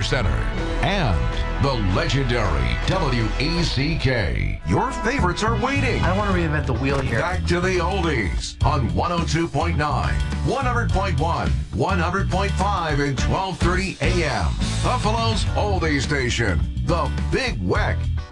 Center, and the legendary WECK. Your favorites are waiting. I don't want to reinvent the wheel here. Back to the oldies on 102.9, 100.1, 100.5, and 1230 AM. Buffalo's oldie station, the Big Weck.